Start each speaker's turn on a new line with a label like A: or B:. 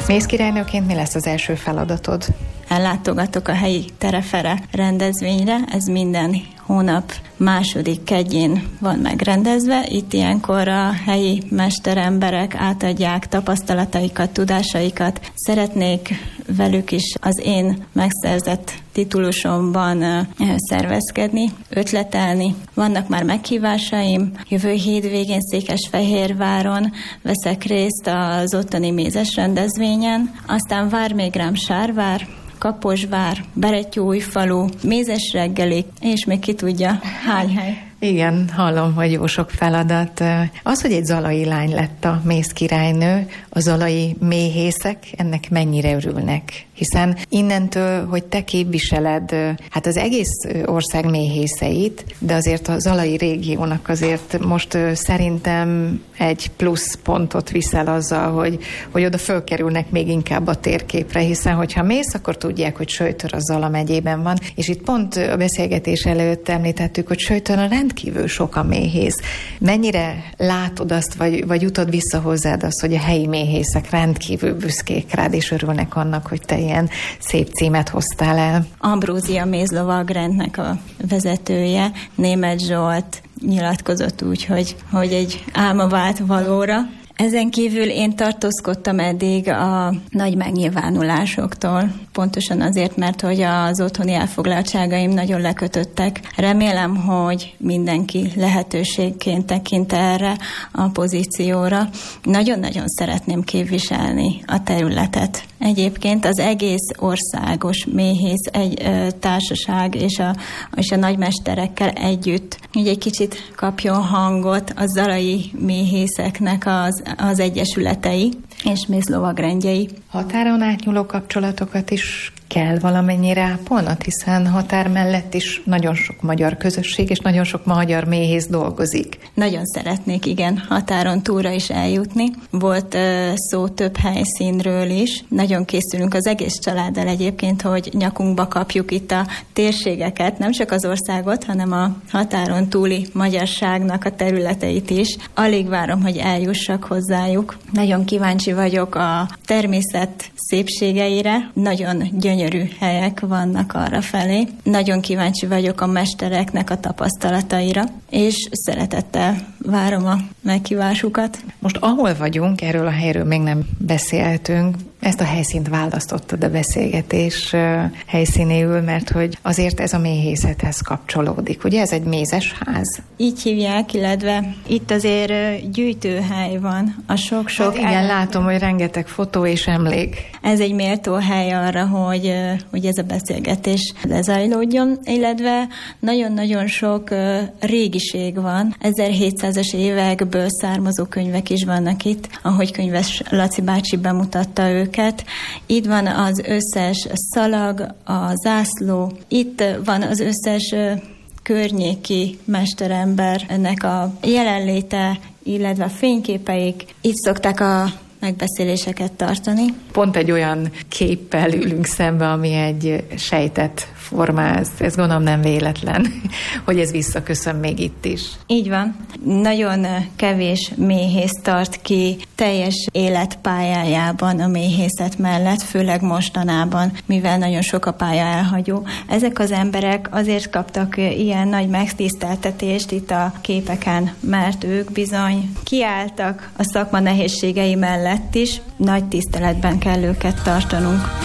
A: Mész királynőként mi lesz az első feladatod?
B: Ellátogatok a helyi Terefere rendezvényre, ez minden hónap második kedjén van megrendezve. Itt ilyenkor a helyi mesteremberek átadják tapasztalataikat, tudásaikat. Szeretnék velük is az én megszerzett titulusomban szervezkedni, ötletelni. Vannak már meghívásaim. Jövő hétvégén Székesfehérváron veszek részt az ottani mézes rendezvényen. Aztán vár még rám Sárvár, Kaposvár, Berettyóújfalu, mézes reggelik, és még ki tudja, hány hely.
A: Igen, hallom, hogy jó sok feladat. Az, hogy egy zalai lány lett a méz királynő, a zalai méhészek ennek mennyire örülnek? Hiszen innentől, hogy te képviseled hát az egész ország méhészeit, de azért a zalai régiónak azért most szerintem egy plusz pontot viszel azzal, hogy oda fölkerülnek még inkább a térképre, hiszen hogyha mész, akkor tudják, hogy Söjtör a Zala megyében van, és itt pont a beszélgetés előtt említettük, hogy Söjtörön rendkívül sok a méhész. Mennyire látod azt, vagy jutod vissza hozzád azt, hogy a helyi méhészek rendkívül büszkék rád, és örülnek annak, hogy te ilyen szép címet hoztál el?
B: Ambrózia mézlovagrendnek a vezetője, Németh Zsolt nyilatkozott úgy, hogy egy álma vált valóra. Ezen kívül én tartózkodtam eddig a nagy megnyilvánulásoktól, pontosan azért, mert hogy az otthoni elfoglaltságaim nagyon lekötöttek. Remélem, hogy mindenki lehetőségként tekint erre a pozícióra. Nagyon-nagyon szeretném képviselni a területet. Egyébként az egész országos méhész társaság és a nagymesterekkel együtt, hogy egy kicsit kapjon hangot a zalai méhészeknek az egyesületei és mézlovagrendjei.
A: Határon átnyúló kapcsolatokat is kell valamennyire ápolnod, hiszen határ mellett is nagyon sok magyar közösség és nagyon sok magyar méhész dolgozik.
B: Nagyon szeretnék, igen, határon túlra is eljutni. Volt szó több helyszínről is. Nagyon készülünk az egész családdal egyébként, hogy nyakunkba kapjuk itt a térségeket, nem csak az országot, hanem a határon túli magyarságnak a területeit is. Alig várom, hogy eljussak hozzájuk. Nagyon kíváncsi vagyok a természet szépségeire. Nagyon gyönyörű helyek vannak arra felé. Nagyon kíváncsi vagyok a mestereknek a tapasztalataira, és szeretettel várom a meghívásukat.
A: Most ahol vagyunk, erről a helyről még nem beszéltünk, ezt a helyszínt választottad a beszélgetés helyszínéül, mert hogy azért ez a méhészethez kapcsolódik. Ugye ez egy mézes ház?
B: Így hívják, illetve itt azért gyűjtőhely van. A sok-sok...
A: Hát igen, látom, hogy rengeteg fotó és emlék.
B: Ez egy méltó hely arra, hogy ez a beszélgetés lezajlódjon, illetve nagyon-nagyon sok régiség van. 1700-es évekből származó könyvek is vannak itt, ahogy könyves Laci bácsi bemutatta őket. Itt van az összes szalag, a zászló, itt van az összes környéki mesterembernek a jelenléte, illetve a fényképeik. Itt szokták a megbeszéléseket tartani.
A: Pont egy olyan képpel ülünk szembe, ami egy sejtet formáz. Ez gondolom nem véletlen, hogy ez visszaköszön még itt is.
B: Így van. Nagyon kevés méhész tart ki teljes életpályájában a méhészet mellett, főleg mostanában, mivel nagyon sok a pálya elhagyó. Ezek az emberek azért kaptak ilyen nagy megtiszteltetést itt a képeken, mert ők bizony kiálltak a szakma nehézségei mellett is. Nagy tiszteletben kell őket tartanunk.